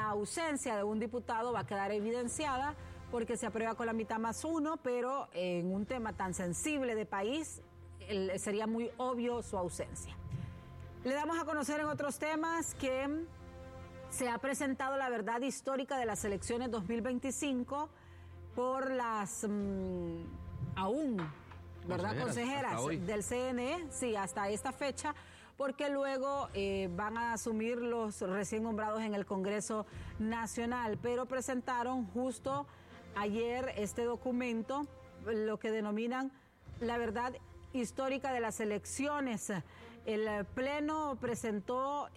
la ausencia de un diputado va a quedar evidenciada porque se aprueba con la mitad más uno, pero en un tema tan sensible de país sería muy obvio su ausencia. Le damos a conocer en otros temas que se ha presentado la verdad histórica de las elecciones 2025 por las consejeras del CNE, sí, hasta esta fecha, porque luego van a asumir los recién nombrados en el Congreso Nacional, pero presentaron justo ayer este documento, lo que denominan la verdad histórica de las elecciones. El Pleno presentó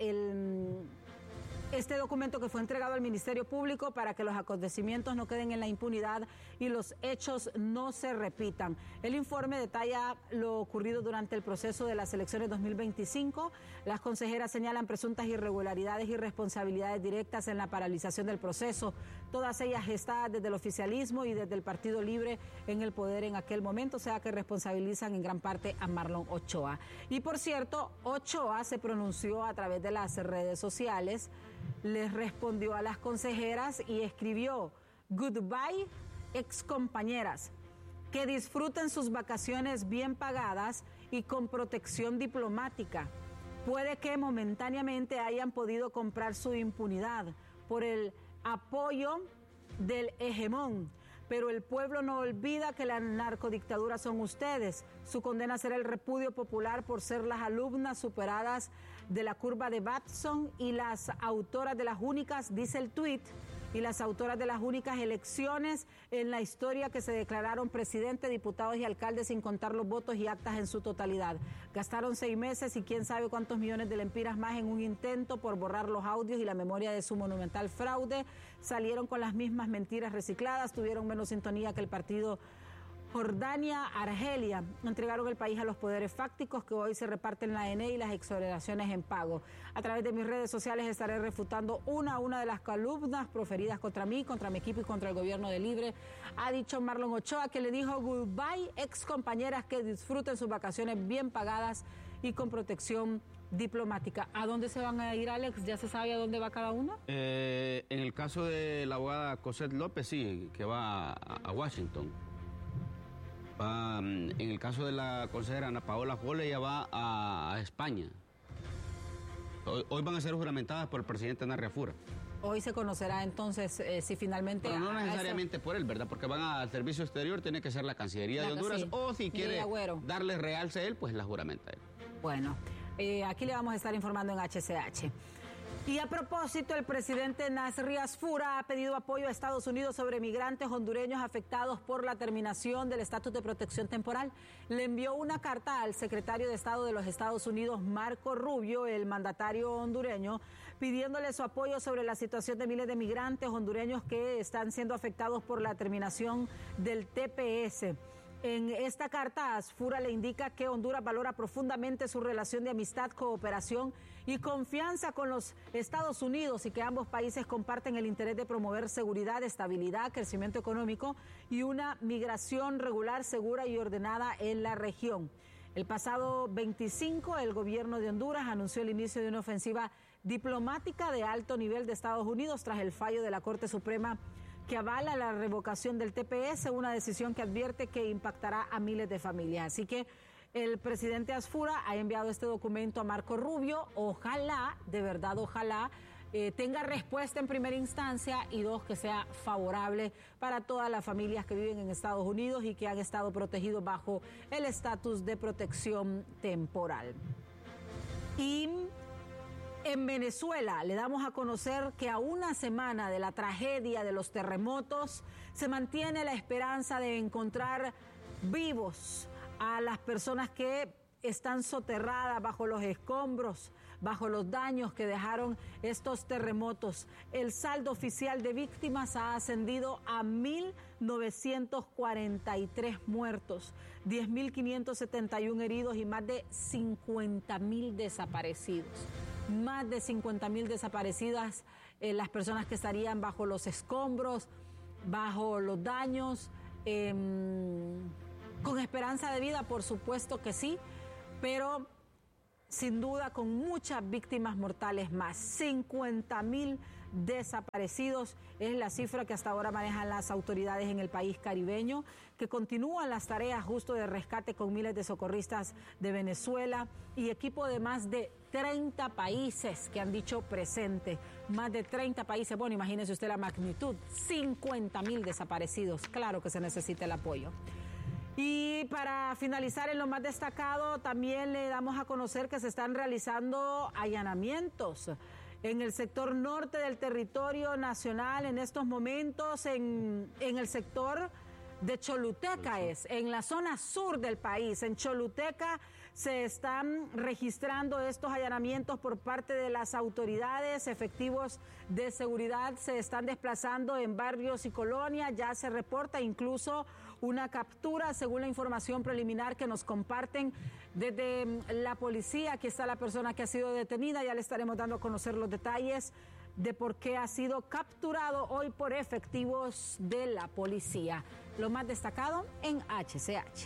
este documento que fue entregado al Ministerio Público para que los acontecimientos no queden en la impunidad y los hechos no se repitan. El informe detalla lo ocurrido durante el proceso de las elecciones 2025. Las consejeras señalan presuntas irregularidades y responsabilidades directas en la paralización del proceso, todas ellas gestadas desde el oficialismo y desde el Partido Libre en el poder en aquel momento, o sea que responsabilizan en gran parte a Marlon Ochoa. Y por cierto, Ochoa se pronunció a través de las redes sociales, les respondió a las consejeras y escribió: "Goodbye, excompañeras, que disfruten sus vacaciones bien pagadas y con protección diplomática. Puede que momentáneamente hayan podido comprar su impunidad por el apoyo del hegemón, pero el pueblo no olvida que la narcodictadura son ustedes. Su condena será el repudio popular por ser las alumnas superadas de la curva de Batson y las autoras de las únicas", dice el tuit, "y las autoras de las únicas elecciones en la historia que se declararon presidente, diputados y alcaldes sin contar los votos y actas en su totalidad. Gastaron 6 meses y quién sabe cuántos millones de lempiras más en un intento por borrar los audios y la memoria de su monumental fraude. Salieron con las mismas mentiras recicladas, tuvieron menos sintonía que el partido Jordania Argelia. Entregaron el país a los poderes fácticos que hoy se reparten la ENE y las exoneraciones en pago. A través de mis redes sociales estaré refutando una a una de las calumnias proferidas contra mí, contra mi equipo y contra el gobierno de Libre", ha dicho Marlon Ochoa, que le dijo: "Goodbye, ex compañeras, que disfruten sus vacaciones bien pagadas y con protección diplomática". ¿A dónde se van a ir, Alex? ¿Ya se sabe a dónde va cada uno? En el caso de la abogada Cosette López, sí, que va a Washington. En el caso de la consejera Ana Paola Jole, ella va a España. Hoy van a ser juramentadas por el presidente Narria Fura. Hoy se conocerá entonces si finalmente... Pero no necesariamente por él, ¿verdad? Porque van al servicio exterior, tiene que ser la Cancillería de Honduras, sí. O si quiere darle realce a él, pues la juramenta él. Bueno, aquí le vamos a estar informando en HCH. Y a propósito, el presidente Narria Fura ha pedido apoyo a Estados Unidos sobre migrantes hondureños afectados por la terminación del estatus de protección temporal. Le envió una carta al secretario de Estado de los Estados Unidos, Marco Rubio, el mandatario hondureño, pidiéndole su apoyo sobre la situación de miles de migrantes hondureños que están siendo afectados por la terminación del TPS. En esta carta, Asfura le indica que Honduras valora profundamente su relación de amistad, cooperación y confianza con los Estados Unidos y que ambos países comparten el interés de promover seguridad, estabilidad, crecimiento económico y una migración regular, segura y ordenada en la región. El pasado 25, el gobierno de Honduras anunció el inicio de una ofensiva diplomática de alto nivel de Estados Unidos tras el fallo de la Corte Suprema que avala la revocación del TPS, una decisión que advierte que impactará a miles de familias. Así que el presidente Asfura ha enviado este documento a Marco Rubio. Ojalá, de verdad, ojalá tenga respuesta en primera instancia y dos, que sea favorable para todas las familias que viven en Estados Unidos y que han estado protegidos bajo el estatus de protección temporal. Y en Venezuela le damos a conocer que a una semana de la tragedia de los terremotos se mantiene la esperanza de encontrar vivos a las personas que están soterradas bajo los escombros, bajo los daños que dejaron estos terremotos. El saldo oficial de víctimas ha ascendido a 1.943 muertos, 10.571 heridos y más de 50.000 desaparecidos. Más de 50.000 desaparecidas, las personas que estarían bajo los escombros, bajo los daños, con esperanza de vida, por supuesto que sí, pero sin duda con muchas víctimas mortales más. 50.000 desaparecidos. Es la cifra que hasta ahora manejan las autoridades en el país caribeño, que continúan las tareas justo de rescate con miles de socorristas de Venezuela y equipo de más de 30 países que han dicho presente. Más de 30 países. Bueno, imagínese usted la magnitud. 50,000 desaparecidos. Claro que se necesita el apoyo. Y para finalizar en lo más destacado, también le damos a conocer que se están realizando allanamientos en el sector norte del territorio nacional en estos momentos, en el sector de Choluteca, en la zona sur del país. En Choluteca se están registrando estos allanamientos por parte de las autoridades. Efectivos de seguridad se están desplazando en barrios y colonias. Ya se reporta incluso una captura, según la información preliminar que nos comparten desde la policía. Aquí está la persona que ha sido detenida. Ya le estaremos dando a conocer los detalles de por qué ha sido capturado hoy por efectivos de la policía. Lo más destacado en HCH.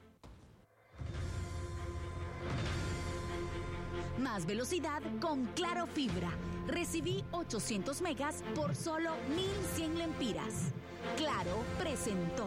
Más velocidad con Claro Fibra. Recibí 800 megas por solo 1,100 lempiras. Claro presentó.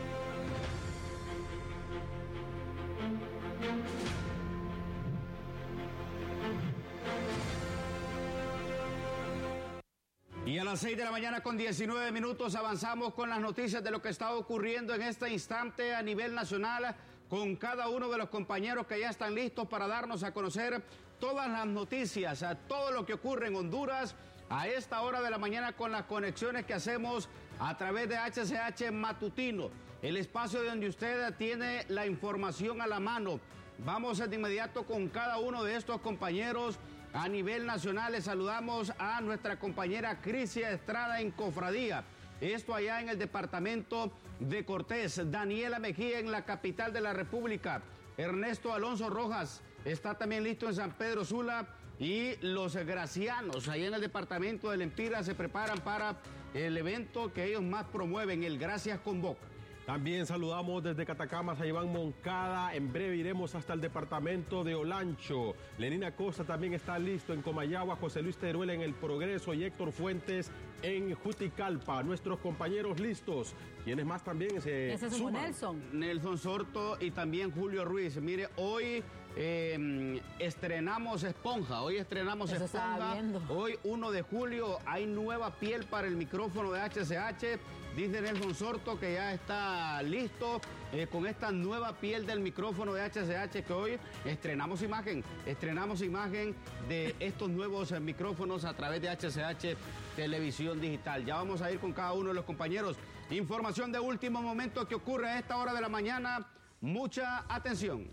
Y a las 6 de la mañana con 19 minutos avanzamos con las noticias de lo que está ocurriendo en este instante a nivel nacional con cada uno de los compañeros que ya están listos para darnos a conocer todas las noticias, todo lo que ocurre en Honduras a esta hora de la mañana con las conexiones que hacemos a través de HCH Matutino, el espacio donde usted tiene la información a la mano. Vamos de inmediato con cada uno de estos compañeros. A nivel nacional les saludamos a nuestra compañera Crisia Estrada en Cofradía. Esto allá en el departamento de Cortés. Daniela Mejía en la capital de la República. Ernesto Alonso Rojas está también listo en San Pedro Sula. Y los gracianos allá en el departamento de Lempira se preparan para el evento que ellos más promueven, el Gracias Convoca. También saludamos desde Catacamas a Iván Moncada. En breve iremos hasta el departamento de Olancho. Lenina Costa también está listo en Comayagua, José Luis Teruel en El Progreso y Héctor Fuentes en Juticalpa. Nuestros compañeros listos. ¿Quiénes más también Ese es Nelson Sorto y también Julio Ruiz. Mire, hoy estrenamos esponja. Hoy 1 de julio, hay nueva piel para el micrófono de HCH. Dice Nelson Sorto que ya está listo con esta nueva piel del micrófono de HCH, que hoy estrenamos imagen de estos nuevos micrófonos a través de HCH Televisión Digital. Ya vamos a ir con cada uno de los compañeros. Información de último momento que ocurre a esta hora de la mañana. Mucha atención.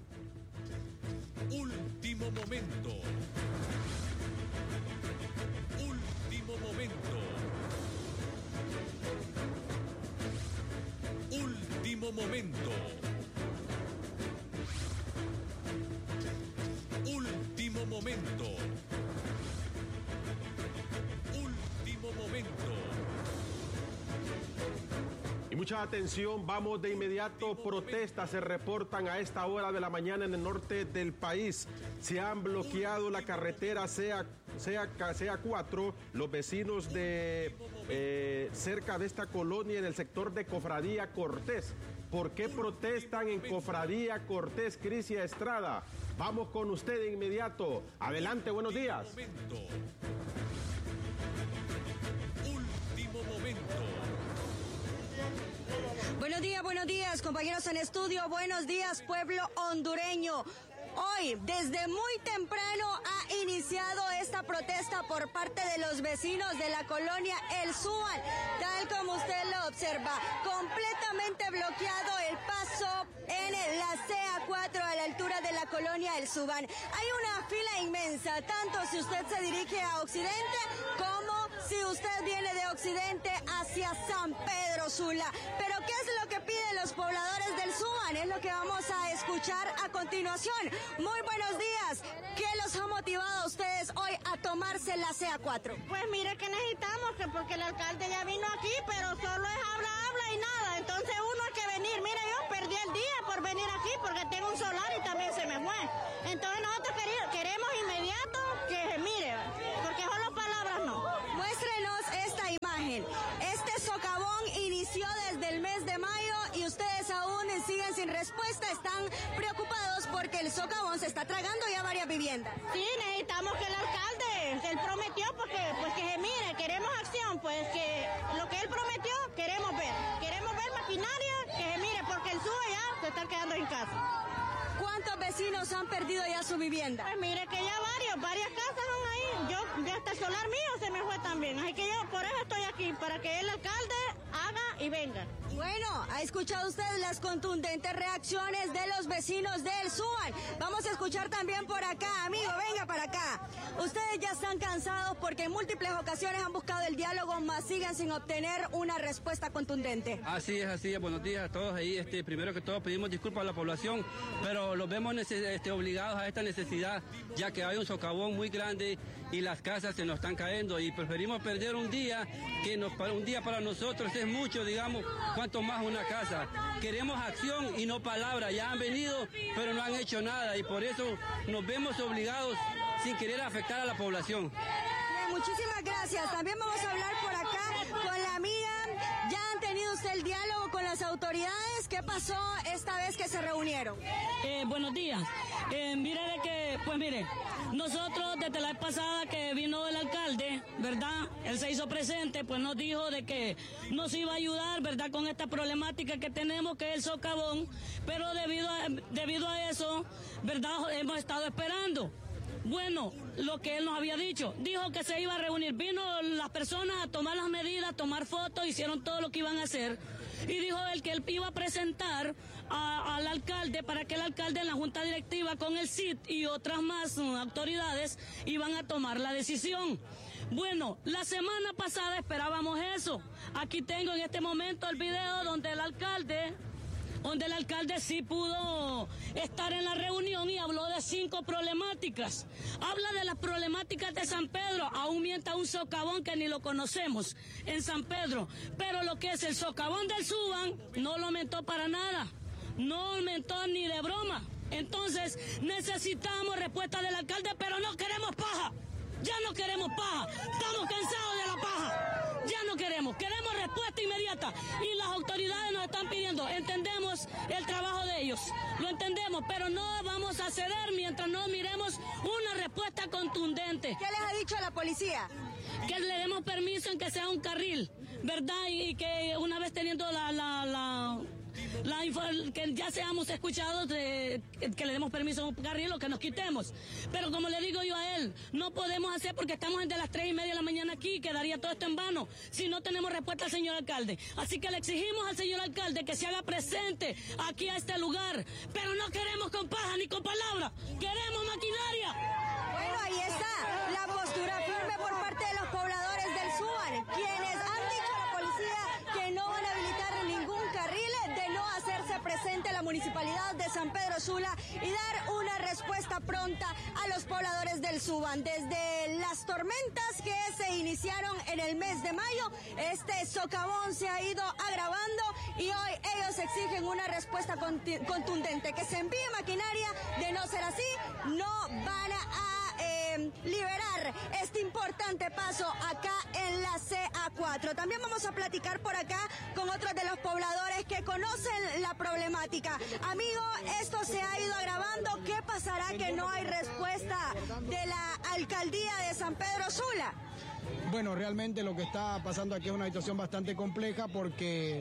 Último momento. Último momento. Último momento. Último momento. Último momento. Y mucha atención, vamos de inmediato. Protestas se reportan a esta hora de la mañana en el norte del país. Se han bloqueado la carretera CA4, los vecinos de cerca de esta colonia en el sector de Cofradía Cortés. ¿Por qué protestan en Cofradía Cortés, Crisia Estrada? Vamos con usted de inmediato. Adelante, buenos días. Último momento. Buenos días, compañeros en estudio. Buenos días, pueblo hondureño. Hoy, desde muy temprano, ha iniciado esta protesta por parte de los vecinos de la colonia El Suban. Tal como usted lo observa, completamente bloqueado el paso en la CA4 a la altura de la colonia El Suban. Hay una fila inmensa, tanto si usted se dirige a Occidente como si usted viene de Occidente hacia San Pedro Sula. Pero ¿qué es lo que piden los pobladores del Suban? Es lo que vamos a escuchar a continuación. Muy buenos días. ¿Qué los ha motivado a ustedes hoy a tomarse la CA4? Pues mire que necesitamos, porque el alcalde ya vino aquí, pero solo es habla y nada. Entonces uno hay que venir. Mire, yo perdí el día por venir aquí porque tengo un solar y también se me fue. Entonces nosotros queremos inmediato que se mire, porque solo palabras no. Muéstrenos se están quedando en casa. ¿Cuántos vecinos han perdido ya su vivienda? Pues mire que ya varias casas son ahí. Yo hasta el solar mío se me fue también. Así que yo por eso estoy aquí, para que el alcalde haga y venga. Bueno, ha escuchado usted las contundentes reacciones de los vecinos del Suban. Vamos a escuchar también por acá, amigo, venga para acá. Ustedes ya están cansados porque en múltiples ocasiones han buscado el diálogo, mas siguen sin obtener una respuesta contundente. Así es. Buenos días a todos ahí. Primero que todo pedimos disculpas a la población, pero los vemos obligados a esta necesidad, ya que hay un socavón muy grande y las casas se nos están cayendo y preferimos perder un día, un día para nosotros es mucho, digamos, cuanto más una casa. Queremos acción y no palabras. Ya han venido, pero no han hecho nada y por eso nos vemos obligados sin querer afectar a la población. Bien, muchísimas gracias. También vamos a hablar por acá con la amiga. ¿Ya han tenido usted el diálogo con las autoridades? ¿Qué pasó esta vez que se reunieron? Buenos días. Mire, nosotros desde la vez pasada que vino el alcalde, ¿verdad? Él se hizo presente, pues nos dijo de que nos iba a ayudar, ¿verdad? Con esta problemática que tenemos, que es el socavón, pero debido a eso, ¿verdad? Hemos estado esperando. Bueno, lo que él nos había dicho, dijo que se iba a reunir, vino las personas a tomar las medidas, tomar fotos, hicieron todo lo que iban a hacer y dijo él que él iba a presentar al alcalde para que el alcalde en la junta directiva con el CID y otras más autoridades iban a tomar la decisión. Bueno, la semana pasada esperábamos eso. Aquí tengo en este momento el video donde el alcalde sí pudo estar en la reunión y habló de 5 problemáticas. Habla de las problemáticas de San Pedro, aún mientras un socavón que ni lo conocemos en San Pedro. Pero lo que es el socavón del Suban no lo aumentó para nada, no aumentó ni de broma. Entonces necesitamos respuesta del alcalde, pero no queremos paja. Ya no queremos paja, estamos cansados de la paja, ya no queremos respuesta inmediata y las autoridades nos están pidiendo, entendemos el trabajo de ellos, lo entendemos, pero no vamos a ceder mientras no miremos una respuesta contundente. ¿Qué les ha dicho a la policía? Que le demos permiso en que sea un carril, ¿verdad? Y que una vez teniendo que ya seamos escuchados, que le demos permiso a un carril o que nos quitemos. Pero como le digo yo a él, no podemos hacer porque estamos desde las 3:30 de la mañana aquí y quedaría todo esto en vano si no tenemos respuesta al señor alcalde. Así que le exigimos al señor alcalde que se haga presente aquí a este lugar, pero no queremos con paja ni con palabras, queremos maquinaria. Bueno, ahí está la postura firme por parte de los pobladores del Suban, quienes han dicho a la policía que no van a habilitar ningún carril de no hacerse presente la municipalidad de San Pedro Sula y dar una respuesta pronta a los pobladores del Suban. Desde las tormentas que se iniciaron en el mes de mayo, este socavón se ha ido agravando y hoy ellos exigen una respuesta contundente, que se envíe maquinaria. De no ser así, no van a liberar este importante paso acá en la CA4. También vamos a platicar por acá con otros de los pobladores que conocen la problemática. Amigo, esto se ha ido agravando. ¿Qué pasará que no hay respuesta de la alcaldía de San Pedro Sula? Bueno, realmente lo que está pasando aquí es una situación bastante compleja porque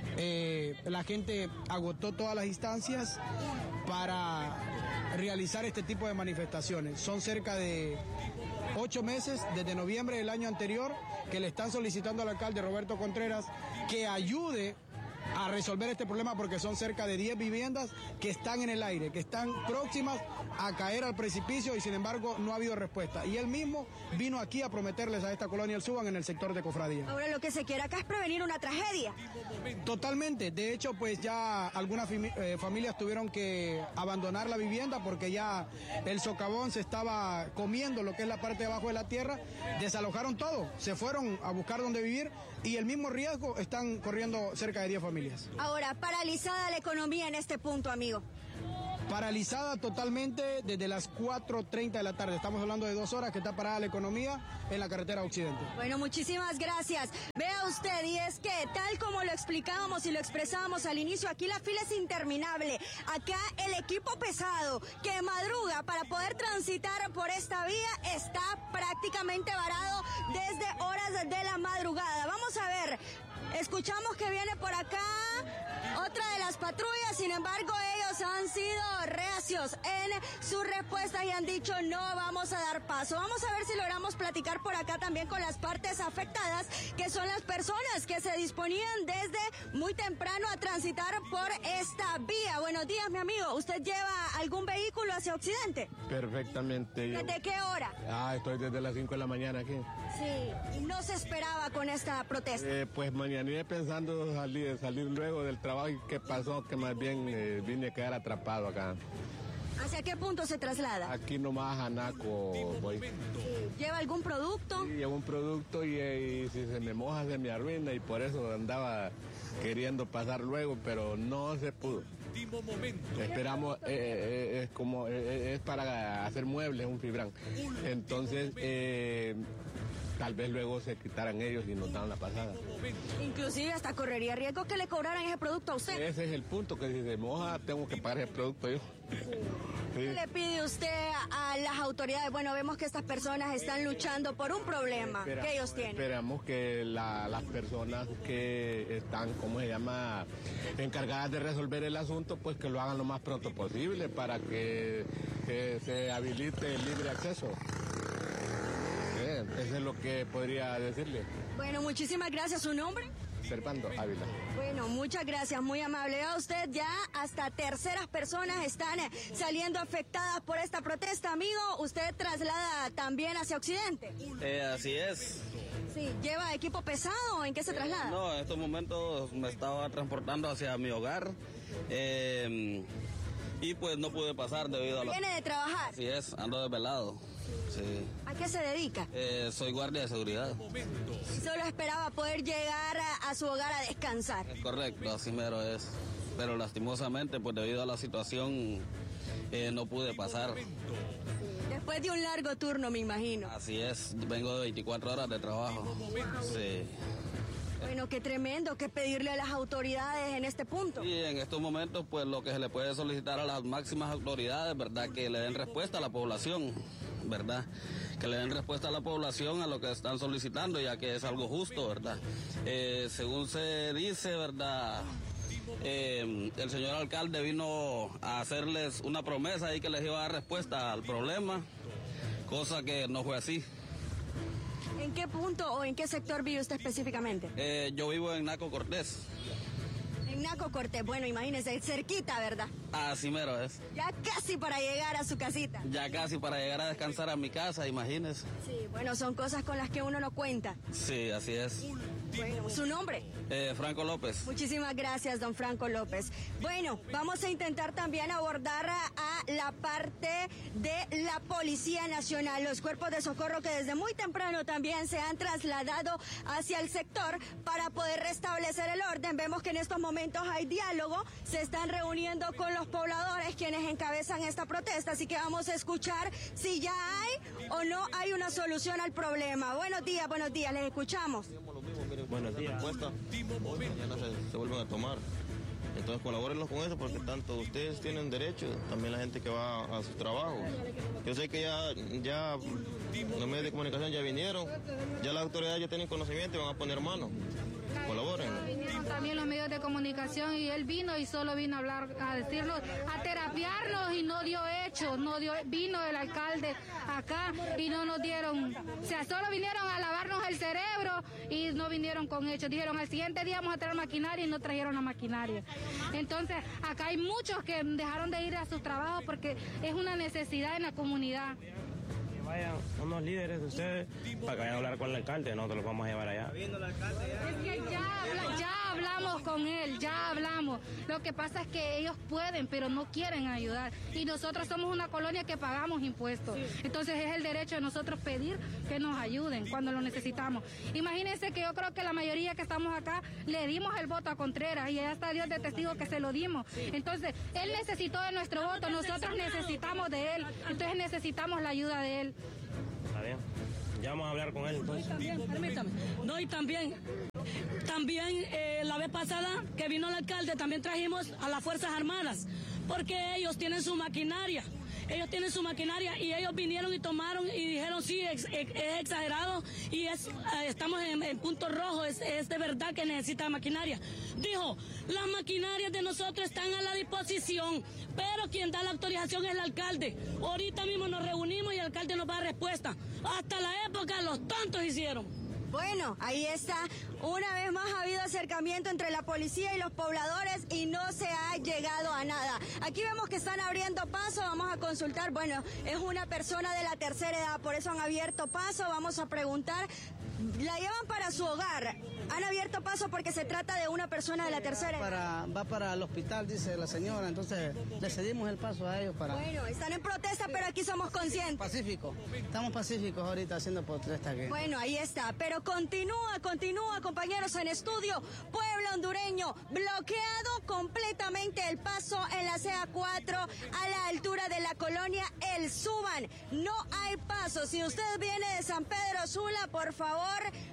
la gente agotó todas las instancias para realizar este tipo de manifestaciones. Son cerca de 8 meses, desde noviembre del año anterior, que le están solicitando al alcalde Roberto Contreras que ayude a resolver este problema porque son cerca de 10 viviendas que están en el aire, que están próximas a caer al precipicio y sin embargo no ha habido respuesta. Y él mismo vino aquí a prometerles a esta colonia El Suban en el sector de Cofradía. Ahora lo que se quiere acá es prevenir una tragedia. Totalmente. De hecho, pues ya algunas familias tuvieron que abandonar la vivienda porque ya el socavón se estaba comiendo lo que es la parte de abajo de la tierra. Desalojaron todo, se fueron a buscar dónde vivir y el mismo riesgo están corriendo cerca de 10 familias. Ahora, paralizada la economía en este punto, amigo. Paralizada totalmente desde las 4:30 de la tarde. Estamos hablando de 2 horas que está parada la economía en la carretera Occidente. Bueno, muchísimas gracias. Vea usted, y es que tal como lo explicábamos y lo expresábamos al inicio, aquí la fila es interminable. Acá el equipo pesado que madruga para poder transitar por esta vía está prácticamente varado desde horas de la madrugada. Vamos a ver, escuchamos que viene por acá otra de las patrullas. Sin embargo, ellos han sido reacios en sus respuestas y han dicho no vamos a dar paso. Vamos a ver si logramos platicar por acá también con las partes afectadas, que son las personas que se disponían desde muy temprano a transitar por esta vía. Buenos días, mi amigo. ¿Usted lleva algún vehículo hacia Occidente? Perfectamente. ¿Desde qué hora? Estoy desde las 5 de la mañana aquí. Sí, y no se esperaba con esta protesta. Pues mañana pensando salir luego del trabajo y qué pasó, que más bien vine a quedar atrapado acá. ¿Hacia qué punto se traslada? Aquí nomás a Naco voy. ¿Lleva algún producto? Sí, llevo un producto y si se me moja se me arruina y por eso andaba queriendo pasar luego, pero no se pudo. Esperamos, es para hacer muebles, un fibrán. Entonces, tal vez luego se quitaran ellos y nos dan la pasada. Inclusive hasta correría riesgo que le cobraran ese producto a usted. Ese es el punto, que si se moja tengo que pagar el producto yo. Sí. ¿Qué le pide usted a las autoridades? Bueno, vemos que estas personas están luchando por un problema que ellos tienen. Esperamos que las personas que están, ¿cómo se llama?, encargadas de resolver el asunto, pues que lo hagan lo más pronto posible para que se habilite el libre acceso. Eso es lo que podría decirle. Bueno, muchísimas gracias. ¿Su nombre? Servando Ávila. Bueno, muchas gracias, muy amable. Vea usted, ya hasta terceras personas están saliendo afectadas por esta protesta. Amigo, ¿usted traslada también hacia Occidente? Así es. Sí, ¿lleva equipo pesado o en qué se traslada? No, en estos momentos me estaba transportando hacia mi hogar y pues no pude pasar debido a ¿Viene de trabajar? Así es, ando desvelado. Sí. ¿A qué se dedica? Soy guardia de seguridad. Solo esperaba poder llegar a su hogar a descansar. Es correcto, así mero es. Pero lastimosamente, pues debido a la situación, no pude pasar. Después de un largo turno, me imagino. Así es, vengo de 24 horas de trabajo. Sí. Bueno, qué tremendo, qué pedirle a las autoridades en este punto. Y en estos momentos, pues lo que se le puede solicitar a las máximas autoridades, ¿verdad? Que le den respuesta a la población, ¿verdad? Que le den respuesta a la población a lo que están solicitando, ya que es algo justo, ¿verdad? Según se dice, ¿verdad? El señor alcalde vino a hacerles una promesa y que les iba a dar respuesta al problema, cosa que no fue así. ¿En qué punto o en qué sector vive usted específicamente? Yo vivo en Naco Cortés. En Naco Cortés, bueno, imagínese, cerquita, ¿verdad? Así mero es. Ya casi para llegar a su casita. Ya casi para llegar a descansar a mi casa, imagínese. Sí, bueno, son cosas con las que uno no cuenta. Sí, así es. Bueno, ¿su nombre? Franco López. Muchísimas gracias, don Franco López. Bueno, vamos a intentar también abordar a la parte de la Policía Nacional, los cuerpos de socorro que desde muy temprano también se han trasladado hacia el sector para poder restablecer el orden. Vemos que en estos momentos hay diálogo, se están reuniendo con los pobladores quienes encabezan esta protesta, así que vamos a escuchar si ya hay o no hay una solución al problema. Buenos días, les escuchamos. Buenos días. Mañana se vuelven a tomar. Entonces colabórenlos con eso porque tanto ustedes tienen derecho, también la gente que va a su trabajo. Yo sé que ya los medios de comunicación ya vinieron, ya las autoridades ya tienen conocimiento y van a poner mano. Colaboren. Vinieron también los medios de comunicación y él vino y solo vino a hablar, a decirnos, a terapiarnos y no dio hechos, vino el alcalde acá y no nos dieron, o sea, solo vinieron a lavarnos el cerebro y no vinieron con hechos. Dijeron al siguiente día vamos a traer maquinaria y no trajeron la maquinaria. Entonces acá hay muchos que dejaron de ir a sus trabajos porque es una necesidad en la comunidad. Vayan unos líderes de ustedes para que vayan a hablar con el alcalde, nosotros los vamos a llevar allá. Es que ya hablamos con él, ya hablamos. Lo que pasa es que ellos pueden, pero no quieren ayudar. Y nosotros somos una colonia que pagamos impuestos. Entonces es el derecho de nosotros pedir que nos ayuden cuando lo necesitamos. Imagínense que yo creo que la mayoría que estamos acá le dimos el voto a Contreras y allá está Dios de testigo que se lo dimos. Entonces él necesitó de nuestro voto, nosotros necesitamos de él. Entonces necesitamos la ayuda de él. Está bien. Ya vamos a hablar con él entonces. Permítame. No, y también la vez pasada que vino el alcalde también trajimos a las Fuerzas Armadas porque ellos tienen su maquinaria ellos tienen su maquinaria y ellos vinieron y tomaron y dijeron sí, es exagerado y estamos en punto rojo, es de verdad que necesita maquinaria. Dijo, las maquinarias de nosotros están a la disposición, pero quien da la autorización es el alcalde. Ahorita mismo nos reunimos y el alcalde nos va a dar respuesta. Hasta la época los tontos hicieron. Bueno, ahí está. Una vez más ha habido acercamiento entre la policía y los pobladores y no se ha llegado a nada. Aquí vemos que están abriendo paso, vamos a consultar. Bueno, es una persona de la tercera edad, por eso han abierto paso. Vamos a preguntar. La llevan para su hogar. Han abierto paso porque se trata de una persona de la tercera edad. Va para el hospital, dice la señora, entonces le cedimos el paso a ellos para... Bueno, están en protesta, pero aquí somos conscientes. Pacífico. Estamos pacíficos ahorita haciendo protesta aquí. Bueno, ahí está, pero continúa, compañeros en estudio. Pueblo hondureño, bloqueado completamente el paso en la CA4 a la altura de la colonia El Suban. No hay paso. Si usted viene de San Pedro Sula, por favor,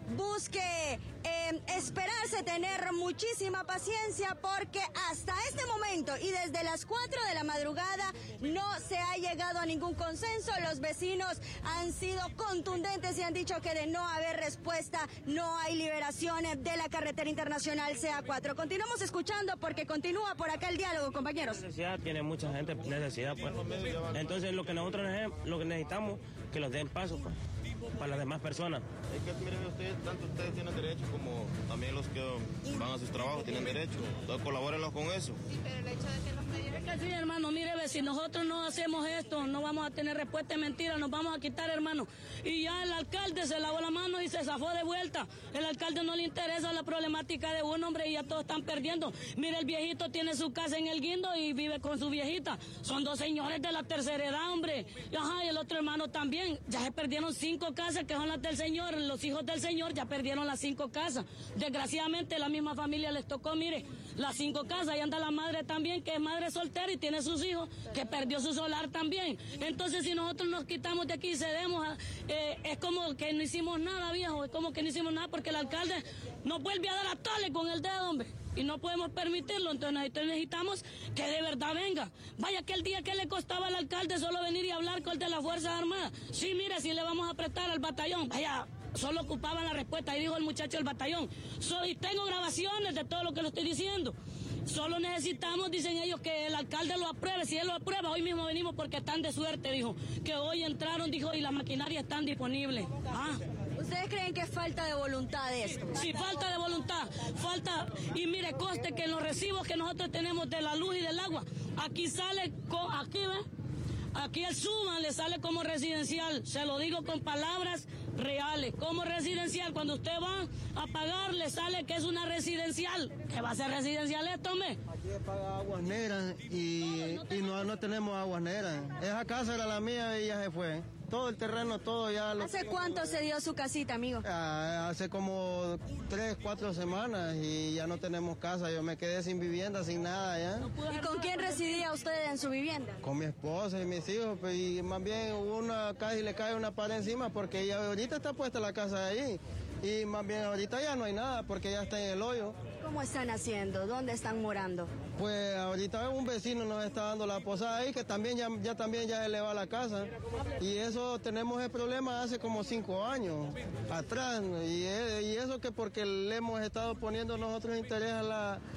busque esperarse, tener muchísima paciencia, porque hasta este momento y desde las 4 de la madrugada no se ha llegado a ningún consenso. Los vecinos han sido contundentes y han dicho que de no haber respuesta no hay liberación de la carretera internacional CA4. Continuamos escuchando porque continúa por acá el diálogo, compañeros. Necesidad, tiene mucha gente necesidad, pues. Entonces lo que nosotros necesitamos, que los den paso, pues, para las demás personas. Es que miren ustedes, tanto ustedes tienen derecho como también los que van a sus trabajos tienen derecho. Entonces colabórenlos con eso. Sí, pero el hecho de que los medios... Es que sí, hermano, mire, si nosotros no hacemos esto, no vamos a tener respuesta de mentira, nos vamos a quitar, hermano. Y ya el alcalde se lavó la mano y se zafó de vuelta. El alcalde no le interesa la problemática de uno, hombre, y ya todos están perdiendo. Mire, el viejito tiene su casa en el guindo y vive con su viejita. Son dos señores de la tercera edad, hombre. Ajá, y el otro hermano también. Ya se perdieron 5 casas que son las del señor. Los hijos del señor ya perdieron las 5 casas. Desgraciadamente la misma familia les tocó, mire, las 5 casas. Ahí anda la madre también, que es madre soltera y tiene sus hijos, que perdió su solar también. Entonces, si nosotros nos quitamos de aquí y cedemos, es como que no hicimos nada, viejo. Es como que no hicimos nada porque el alcalde nos vuelve a dar a tole con el dedo, hombre. Y no podemos permitirlo, entonces necesitamos que de verdad venga. Vaya, que el día que le costaba al alcalde solo venir y hablar con el de las Fuerzas Armadas. Sí, mire, si le vamos a prestar al batallón. Vaya, solo ocupaban la respuesta. Ahí dijo el muchacho del batallón. Y tengo grabaciones de todo lo que le estoy diciendo. Solo necesitamos, dicen ellos, que el alcalde lo apruebe. Si él lo aprueba, hoy mismo venimos porque están de suerte, dijo. Que hoy entraron, dijo, y las maquinarias están disponibles. ¿Ustedes creen que es falta de voluntad esto? Sí, falta de voluntad, falta, y mire, coste que en los recibos que nosotros tenemos de la luz y del agua, aquí sale, aquí ve, aquí el Suban le sale como residencial, se lo digo con palabras reales, como residencial, cuando usted va a pagar le sale que es una residencial, ¿qué va a ser residencial esto, hombre? Aquí paga aguas negras y no tenemos aguas negras, esa casa era la mía y ya se fue. Todo el terreno, todo ya... ¿Hace cuánto se dio su casita, amigo? Hace como 3, 4 semanas y ya no tenemos casa. Yo me quedé sin vivienda, sin nada ya. ¿Y con quién residía usted en su vivienda? Con mi esposa y mis hijos. Y más bien casi le cae una pared encima porque ya ahorita está puesta la casa ahí. Y más bien ahorita ya no hay nada porque ya está en el hoyo. ¿Cómo están haciendo? ¿Dónde están morando? Pues ahorita un vecino nos está dando la posada ahí que también ya se le va la casa. Y eso tenemos el problema hace como 5 años atrás. Y eso que porque le hemos estado poniendo nosotros interés a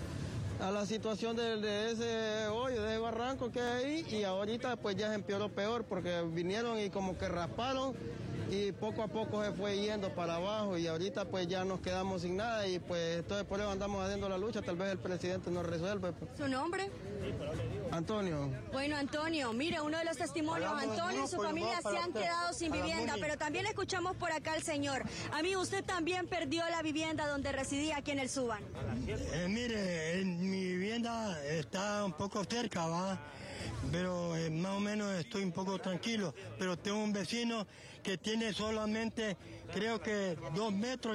la situación de ese hoyo, de ese barranco que hay ahí. Y ahorita pues ya se empeoró peor porque vinieron y como que rasparon. Y poco a poco se fue yendo para abajo y ahorita pues ya nos quedamos sin nada y pues entonces por eso andamos haciendo la lucha, tal vez el presidente nos resuelve. ¿Su nombre? Antonio. Bueno, Antonio, mire, uno de los testimonios, Antonio y su familia se han quedado sin vivienda, pero también escuchamos por acá al señor. Amigo, usted también perdió la vivienda donde residía aquí en el Suban. Mire, mi vivienda está un poco cerca, ¿va? Pero más o menos estoy un poco tranquilo, pero tengo un vecino que tiene solamente, creo que 2,5 metros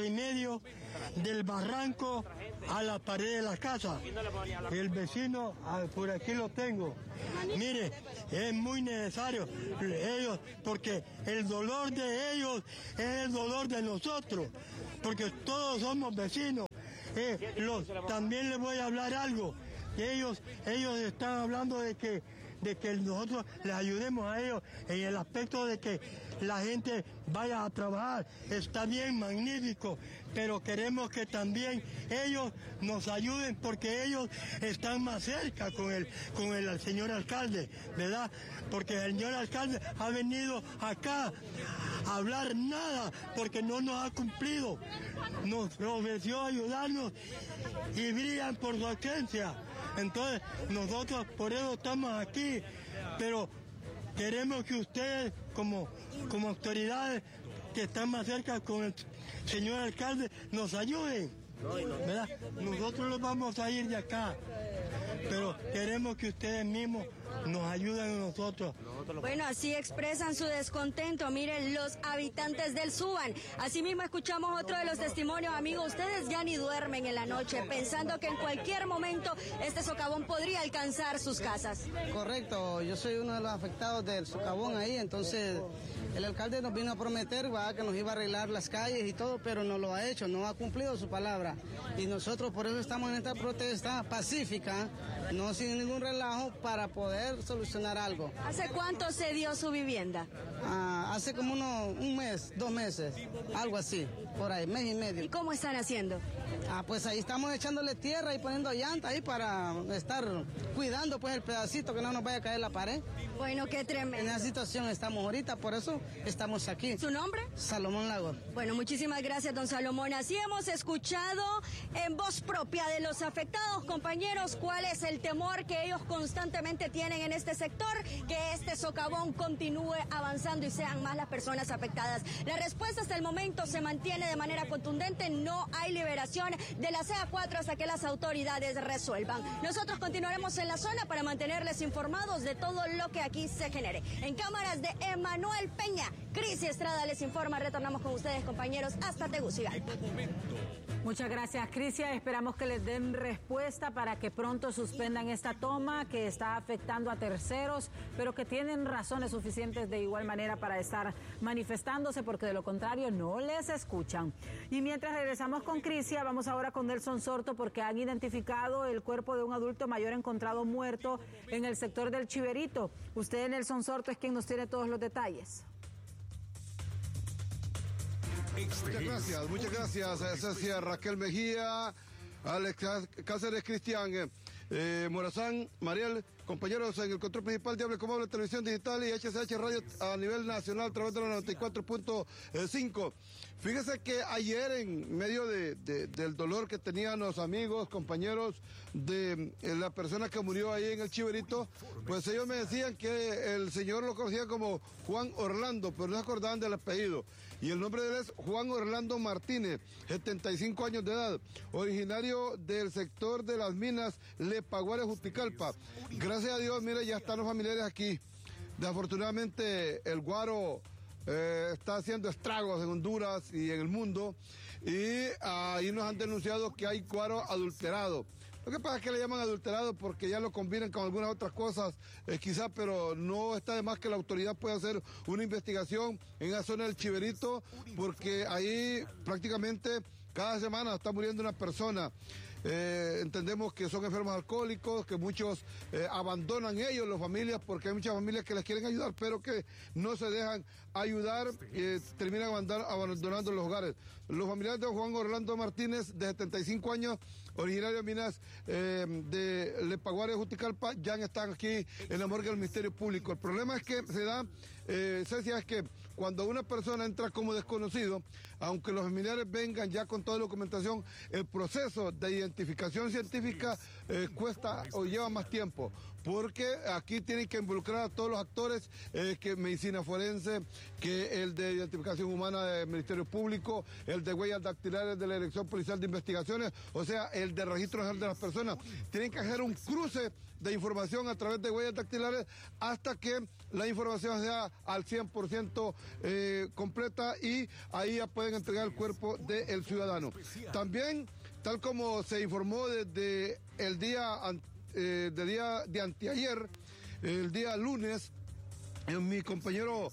del barranco a la pared de la casa. El vecino, por aquí lo tengo. Mire, es muy necesario ellos, porque el dolor de ellos es el dolor de nosotros, porque todos somos vecinos. También les voy a hablar algo. Ellos están hablando de de que nosotros les ayudemos a ellos en el aspecto de que la gente vaya a trabajar. Está bien, magnífico, pero queremos que también ellos nos ayuden porque ellos están más cerca con el señor alcalde, ¿verdad? Porque el señor alcalde ha venido acá a hablar nada porque no nos ha cumplido. Nos ofreció ayudarnos y brillan por su ausencia. Entonces, nosotros por eso estamos aquí, pero queremos que ustedes, como autoridades que están más cerca con el señor alcalde, nos ayuden, ¿verdad? Nosotros los vamos a ir de acá, pero queremos que ustedes mismos nos ayuden a nosotros. Bueno, así expresan su descontento, miren, los habitantes del Suban. Asimismo escuchamos otro de los testimonios, amigos, ustedes ya ni duermen en la noche pensando que en cualquier momento este socavón podría alcanzar sus casas. Correcto, yo soy uno de los afectados del socavón ahí, entonces el alcalde nos vino a prometer que nos iba a arreglar las calles y todo, pero no lo ha hecho, no ha cumplido su palabra. Y nosotros por eso estamos en esta protesta pacífica, no sin ningún relajo, para poder solucionar algo. ¿Hace cuánto se dio su vivienda? Hace como un mes, 2 meses, algo así, por ahí, mes y medio. ¿Y cómo están haciendo? Pues ahí estamos echándole tierra y poniendo llanta ahí para estar cuidando pues el pedacito que no nos vaya a caer la pared. Bueno, qué tremendo. En esa situación estamos ahorita, por eso estamos aquí. ¿Su nombre? Salomón Lago. Bueno, muchísimas gracias, don Salomón. Así hemos escuchado en voz propia de los afectados, compañeros, cuál es el temor que ellos constantemente tienen en este sector, que este socavón continúe avanzando y sean más las personas afectadas. La respuesta hasta el momento se mantiene de manera contundente, no hay liberación de la CA4 hasta que las autoridades resuelvan. Nosotros continuaremos en la zona para mantenerles informados de todo lo que aquí se genere. En cámaras de Emanuel Peña, Cris Estrada les informa. Retornamos con ustedes, compañeros, hasta Tegucigalpa. Muchas gracias, Crisia. Esperamos que les den respuesta para que pronto suspendan esta toma que está afectando a terceros, pero que tienen razones suficientes de igual manera para estar manifestándose, porque de lo contrario no les escuchan. Y mientras regresamos con Crisia, vamos ahora con Nelson Sorto, porque han identificado el cuerpo de un adulto mayor encontrado muerto en el sector del Chiverito. Usted, Nelson Sorto, es quien nos tiene todos los detalles. Muchas gracias, Cecilia Raquel Mejía, Alex Cáceres, Cristian Morazán, Mariel, compañeros en el control principal de Hable Como Habla, Televisión Digital y HCH Radio a nivel nacional a través de la 94.5. Fíjese que ayer, en medio del dolor que tenían los amigos, compañeros de la persona que murió ahí en el Chiverito, pues ellos me decían que el señor lo conocía como Juan Orlando, pero no se acordaban del apellido. Y el nombre de él es Juan Orlando Martínez, 75 años de edad, originario del sector de las minas Lepaguare, Juticalpa. Gracias a Dios, mire, ya están los familiares aquí. Desafortunadamente, el guaro está haciendo estragos en Honduras y en el mundo, y ahí nos han denunciado que hay guaro adulterado. Lo que pasa es que le llaman adulterado porque ya lo combinan con algunas otras cosas, quizás, pero no está de más que la autoridad pueda hacer una investigación en la zona del Chiverito, porque ahí prácticamente cada semana está muriendo una persona. Entendemos que son enfermos alcohólicos, que muchos abandonan ellos, las familias, porque hay muchas familias que les quieren ayudar, pero que no se dejan ayudar y terminan abandonando los hogares. Los familiares de Juan Orlando Martínez, de 75 años, originario de minas de Lepaguare, Juticalpa, ya están aquí en la morgue del Ministerio Público. El problema es que se da, Cecia, es que cuando una persona entra como desconocido, aunque los familiares vengan ya con toda la documentación, el proceso de identificación científica cuesta o lleva más tiempo, porque aquí tienen que involucrar a todos los actores, que medicina forense, que el de identificación humana del Ministerio Público, el de huellas dactilares de la Dirección Policial de Investigaciones, o sea, el de registro general de las personas. Tienen que hacer un cruce de información a través de huellas dactilares hasta que la información sea al 100% completa, y ahí ya pueden entregar el cuerpo del ciudadano. También, tal como se informó desde el día de anteayer, el día lunes, mi compañero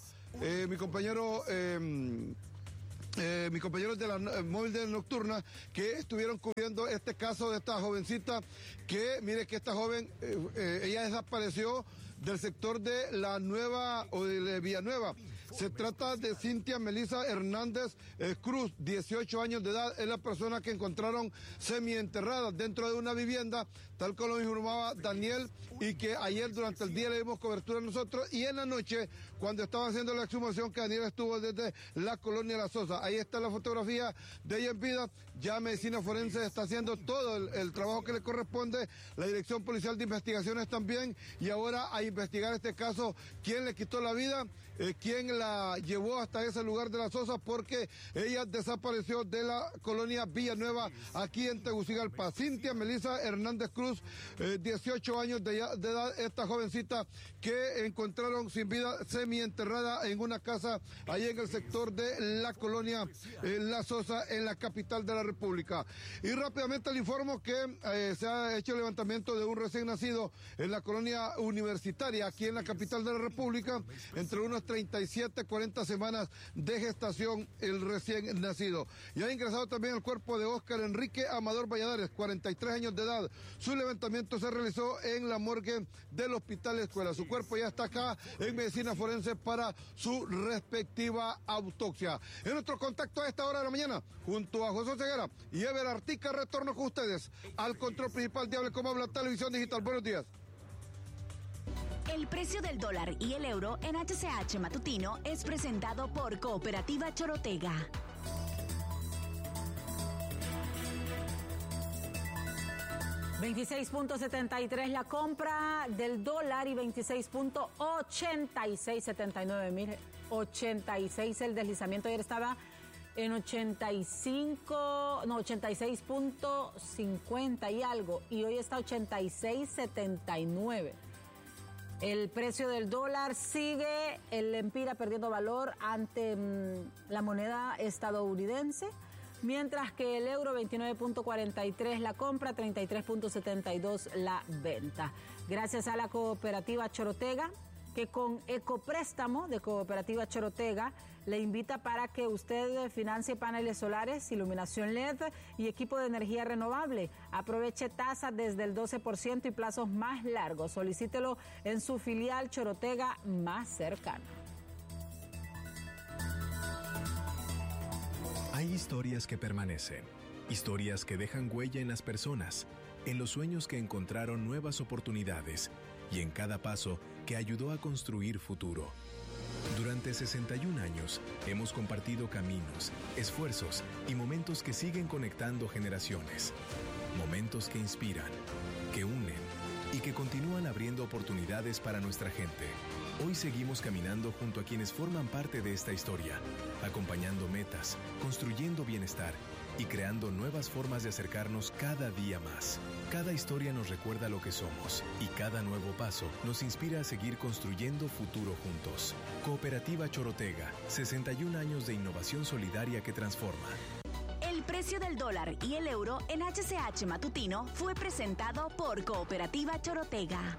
de la móvil de nocturna, que estuvieron cubriendo este caso de esta jovencita, que mire que esta joven, ella desapareció del sector de La Nueva o de Villanueva. Se trata de Cintia Melisa Hernández Cruz, 18 años de edad. Es la persona que encontraron semienterrada dentro de una vivienda, tal como lo informaba Daniel, y que ayer durante el día le dimos cobertura a nosotros, y en la noche, cuando estaban haciendo la exhumación, que Daniel estuvo desde la colonia La Sosa. Ahí está la fotografía de ella en vida. Ya Medicina Forense está haciendo todo el trabajo que le corresponde, la Dirección Policial de Investigaciones también, y ahora a investigar este caso, quién le quitó la vida, quién la llevó hasta ese lugar de La Sosa, porque ella desapareció de la colonia Villanueva, aquí en Tegucigalpa. Cintia Melisa Hernández Cruz, 18 años de edad, esta jovencita que encontraron sin vida, semienterrada en una casa ahí en el sector de la colonia La Sosa, en la capital de la República. Y rápidamente le informo que se ha hecho el levantamiento de un recién nacido en la colonia universitaria, aquí en la capital de la República, entre unos 37, 40 semanas de gestación el recién nacido. Y ha ingresado también el cuerpo de Óscar Enrique Amador Valladares, 43 años de edad. Su levantamiento se realizó en la morgue del Hospital Escuela. Su cuerpo ya está acá en Medicina Forense para su respectiva autopsia. En nuestro contacto a esta hora de la mañana, junto a José Ceguera y Ever Artica, retorno con ustedes al control principal de Hable Como Habla Televisión Digital. Buenos días. El precio del dólar y el euro en HCH Matutino es presentado por Cooperativa Chorotega. $26.73 la compra del dólar y 26.8679. Mire, 86 el deslizamiento. Ayer estaba en 86.50 y algo, y hoy está 86.79. El precio del dólar sigue, el empira perdiendo valor ante la moneda estadounidense, mientras que el euro 29.43 la compra, 33.72 la venta. Gracias a la Cooperativa Chorotega, que con Ecopréstamo de Cooperativa Chorotega le invita para que usted financie paneles solares, iluminación LED y equipo de energía renovable. Aproveche tasas desde el 12% y plazos más largos. Solicítelo en su filial Chorotega más cercana. Hay historias que permanecen, historias que dejan huella en las personas, en los sueños que encontraron nuevas oportunidades y en cada paso que ayudó a construir futuro. Durante 61 años hemos compartido caminos, esfuerzos y momentos que siguen conectando generaciones. Momentos que inspiran, que unen y que continúan abriendo oportunidades para nuestra gente. Hoy seguimos caminando junto a quienes forman parte de esta historia, acompañando metas, construyendo bienestar y creando nuevas formas de acercarnos cada día más. Cada historia nos recuerda lo que somos y cada nuevo paso nos inspira a seguir construyendo futuro juntos. Cooperativa Chorotega, 61 años de innovación solidaria que transforma. El precio del dólar y el euro en HCH Matutino fue presentado por Cooperativa Chorotega.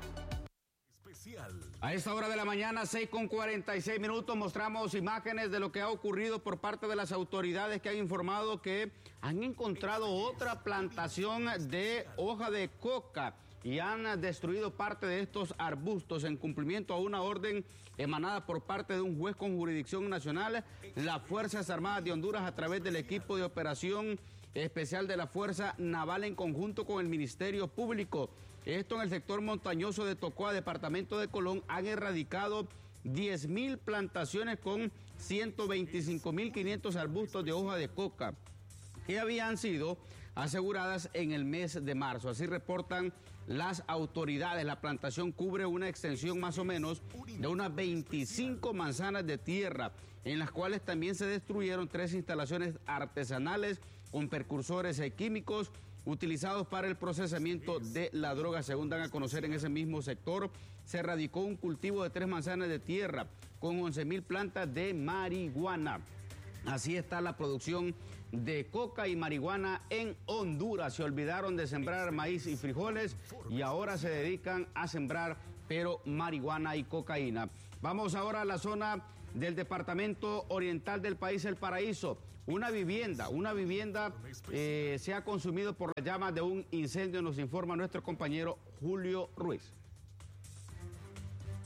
A esta hora de la mañana, 6:46, mostramos imágenes de lo que ha ocurrido por parte de las autoridades, que han informado que han encontrado otra plantación de hoja de coca y han destruido parte de estos arbustos en cumplimiento a una orden emanada por parte de un juez con jurisdicción nacional. Las Fuerzas Armadas de Honduras, a través del equipo de operación especial de la Fuerza Naval en conjunto con el Ministerio Público, esto en el sector montañoso de Tocoa, departamento de Colón, han erradicado 10.000 plantaciones con 125.500 arbustos de hoja de coca que habían sido aseguradas en el mes de marzo. Así reportan las autoridades. La plantación cubre una extensión más o menos de unas 25 manzanas de tierra, en las cuales también se destruyeron 3 instalaciones artesanales con precursores químicos utilizados para el procesamiento de la droga. Según dan a conocer, en ese mismo sector se erradicó un cultivo de 3 manzanas de tierra con 11.000 plantas de marihuana. Así está la producción de coca y marihuana en Honduras. Se olvidaron de sembrar maíz y frijoles y ahora se dedican a sembrar pero marihuana y cocaína. Vamos ahora a la zona del departamento oriental del país, El Paraíso. Una vivienda se ha consumido por las llamas de un incendio, nos informa nuestro compañero Julio Ruiz.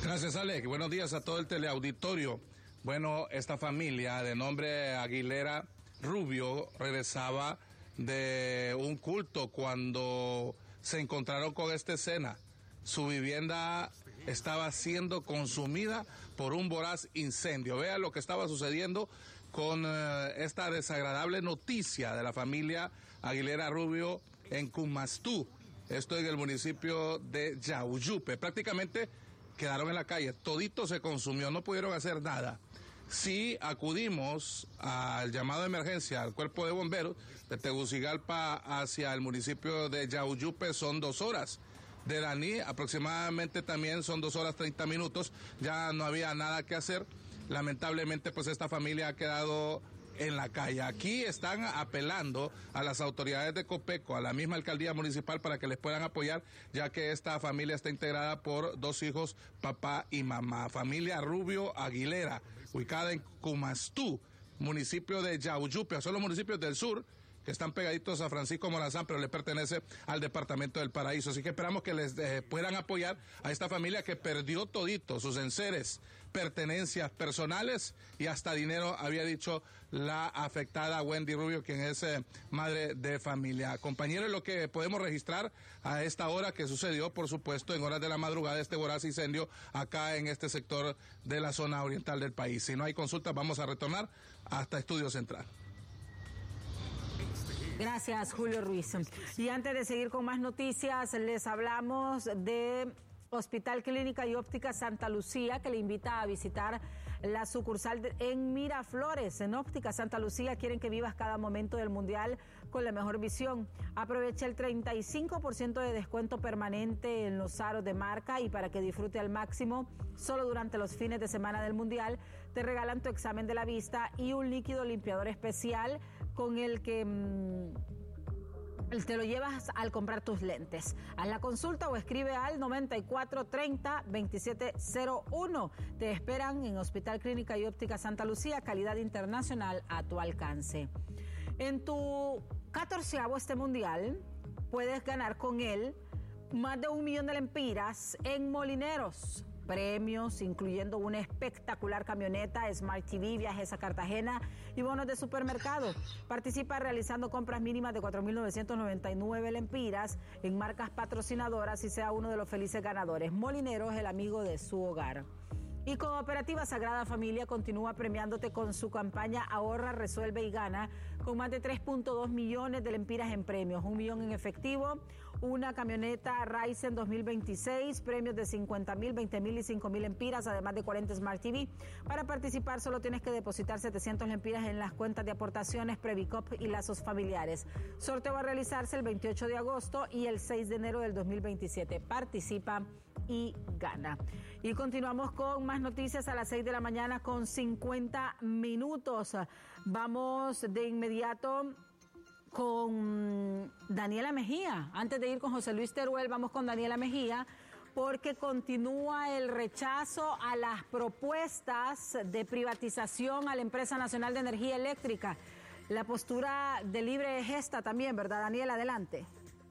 Gracias, Alex. Buenos días a todo el teleauditorio. Bueno, esta familia de nombre Aguilera Rubio regresaba de un culto cuando se encontraron con esta escena. Su vivienda estaba siendo consumida por un voraz incendio. Vea lo que estaba sucediendo con esta desagradable noticia de la familia Aguilera Rubio en Cumastú. Esto en el municipio de Yauyupe. Prácticamente quedaron en la calle, todito se consumió, no pudieron hacer nada. Sí acudimos al llamado de emergencia al cuerpo de bomberos de Tegucigalpa hacia el municipio de Yauyupe, son 2 horas. De Daní aproximadamente también son 2 horas 30 minutos, ya no había nada que hacer. Lamentablemente pues esta familia ha quedado en la calle. Aquí están apelando a las autoridades de Copeco, a la misma alcaldía municipal para que les puedan apoyar, ya que esta familia está integrada por 2 hijos, papá y mamá. Familia Rubio Aguilera, ubicada en Cumastú, municipio de Yauyupe, son los municipios del sur que están pegaditos a Francisco Morazán, pero le pertenece al departamento del Paraíso. Así que esperamos que les puedan apoyar a esta familia que perdió todito, sus enseres, pertenencias personales y hasta dinero, había dicho la afectada Wendy Rubio, quien es madre de familia. Compañeros, lo que podemos registrar a esta hora que sucedió, por supuesto, en horas de la madrugada, este voraz incendio acá en este sector de la zona oriental del país. Si no hay consultas, vamos a retornar hasta Estudio Central. Gracias, Julio Ruiz. Y antes de seguir con más noticias, les hablamos de Hospital Clínica y Óptica Santa Lucía, que le invita a visitar la sucursal en Miraflores. En Óptica Santa Lucía quieren que vivas cada momento del Mundial con la mejor visión. Aprovecha el 35% de descuento permanente en los aros de marca, y para que disfrute al máximo, solo durante los fines de semana del Mundial, te regalan tu examen de la vista y un líquido limpiador especial con el que te lo llevas al comprar tus lentes. Haz la consulta o escribe al 9430-2701. Te esperan en Hospital Clínica y Óptica Santa Lucía, calidad internacional a tu alcance. En tu 14avo este mundial, puedes ganar con él más de 1 millón de lempiras en Molineros. Premios, incluyendo una espectacular camioneta, Smart TV, viajes a Cartagena y bonos de supermercado. Participa realizando compras mínimas de 4.999 lempiras en marcas patrocinadoras y sea uno de los felices ganadores. Molineros, el amigo de su hogar. Y Cooperativa Sagrada Familia continúa premiándote con su campaña Ahorra, Resuelve y Gana, con más de 3.2 millones de lempiras en premios, 1 millón en efectivo, una camioneta Ryzen 2026, premios de 50,000, 20,000 y 5,000 lempiras, además de 40 Smart TV. Para participar solo tienes que depositar 700 lempiras en las cuentas de aportaciones Previcop y Lazos Familiares. Sorteo va a realizarse el 28 de agosto y el 6 de enero del 2027. Participa y gana. Y continuamos con más noticias a las 6 de la mañana con 50 minutos. Vamos de inmediato con Daniela Mejía. Antes de ir con José Luis Teruel, vamos con Daniela Mejía, porque continúa el rechazo a las propuestas de privatización a la Empresa Nacional de Energía Eléctrica. La postura de Libre es esta también, ¿verdad, Daniela? Adelante.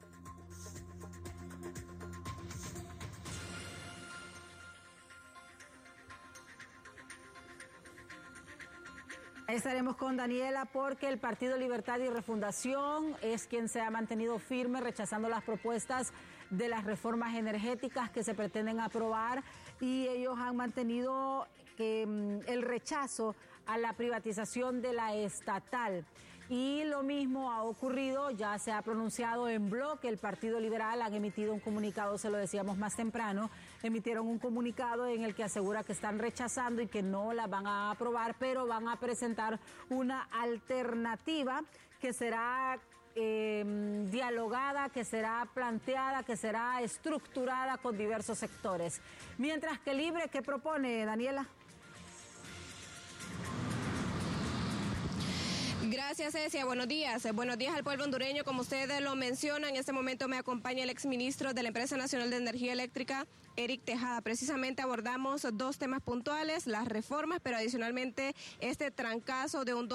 Estaremos con Daniela porque el Partido Libertad y Refundación es quien se ha mantenido firme rechazando las propuestas de las reformas energéticas que se pretenden aprobar, y ellos han mantenido el rechazo a la privatización de la estatal. Y lo mismo ha ocurrido, ya se ha pronunciado en bloque el Partido Liberal, han emitido un comunicado, se lo decíamos más temprano, emitieron un comunicado en el que asegura que están rechazando y que no la van a aprobar, pero van a presentar una alternativa que será dialogada, que será planteada, que será estructurada con diversos sectores. Mientras que Libre, ¿qué propone, Daniela? Gracias, Cecia. Buenos días. Buenos días al pueblo hondureño. Como ustedes lo mencionan, en este momento me acompaña el exministro de la Empresa Nacional de Energía Eléctrica, Eric Tejada. Precisamente abordamos dos temas puntuales, las reformas, pero adicionalmente este trancazo de un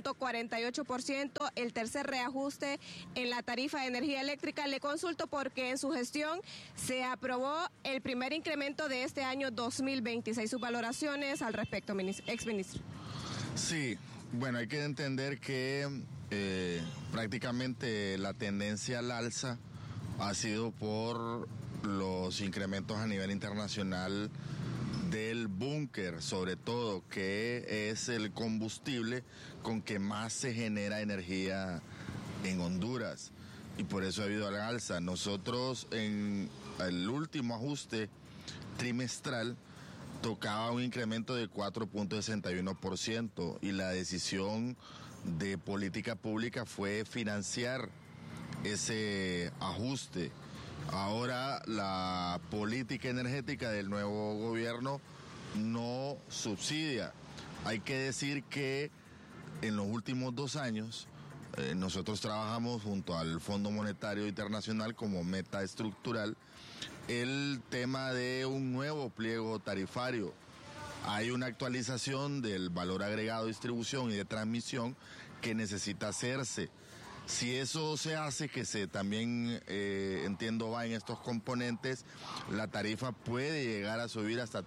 12.48%, el tercer reajuste en la tarifa de energía eléctrica. Le consulto porque en su gestión se aprobó el primer incremento de este año 2026. Sus valoraciones al respecto, exministro. Sí. Bueno, hay que entender que prácticamente la tendencia al alza ha sido por los incrementos a nivel internacional del búnker, sobre todo, que es el combustible con que más se genera energía en Honduras. Y por eso ha habido la alza. Nosotros en el último ajuste trimestral tocaba un incremento de 4.61% y la decisión de política pública fue financiar ese ajuste. Ahora la política energética del nuevo gobierno no subsidia. Hay que decir que en los últimos 2 años nosotros trabajamos junto al Fondo Monetario Internacional como meta estructural el tema de un nuevo pliego tarifario. Hay una actualización del valor agregado de distribución y de transmisión que necesita hacerse. Si eso se hace, que se también entiendo va en estos componentes, la tarifa puede llegar a subir hasta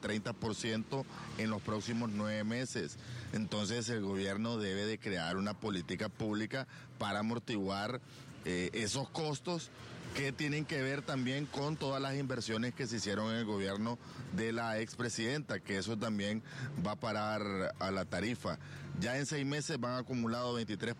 30% en los próximos 9 meses. Entonces el gobierno debe de crear una política pública para amortiguar esos costos que tienen que ver también con todas las inversiones que se hicieron en el gobierno de la expresidenta, que eso también va a parar a la tarifa. Ya en 6 meses van acumulado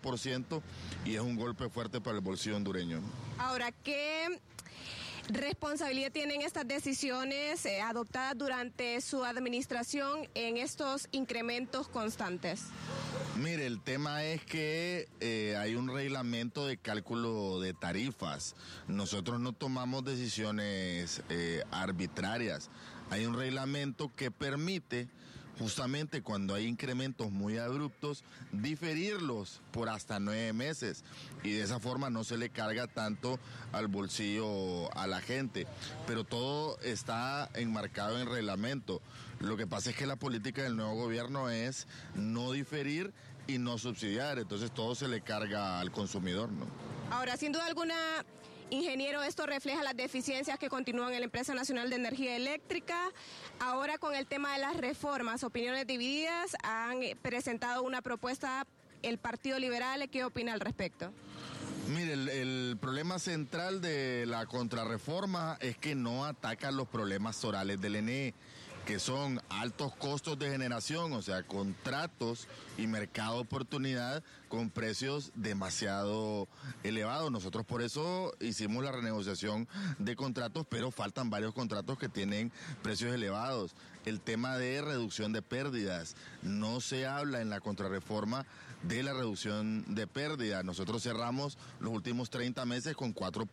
23% y es un golpe fuerte para el bolsillo hondureño. Ahora, ¿qué responsabilidad tienen estas decisiones adoptadas durante su administración en estos incrementos constantes? Mire, el tema es que hay un reglamento de cálculo de tarifas. Nosotros no tomamos decisiones arbitrarias. Hay un reglamento que permite, justamente cuando hay incrementos muy abruptos, diferirlos por hasta 9 meses y de esa forma no se le carga tanto al bolsillo a la gente, pero todo está enmarcado en reglamento. Lo que pasa es que la política del nuevo gobierno es no diferir y no subsidiar, entonces todo se le carga al consumidor, ¿no? Ahora, sin duda alguna, ingeniero, esto refleja las deficiencias que continúan en la Empresa Nacional de Energía Eléctrica. Ahora, con el tema de las reformas, opiniones divididas, han presentado una propuesta el Partido Liberal. ¿Qué opina al respecto? Mire, el problema central de la contrarreforma es que no ataca los problemas orales del ENE, que son altos costos de generación, o sea, contratos y mercado de oportunidad con precios demasiado elevados. Nosotros por eso hicimos la renegociación de contratos, pero faltan varios contratos que tienen precios elevados. El tema de reducción de pérdidas, no se habla en la contrarreforma de la reducción de pérdidas. Nosotros cerramos los últimos 30 meses con 4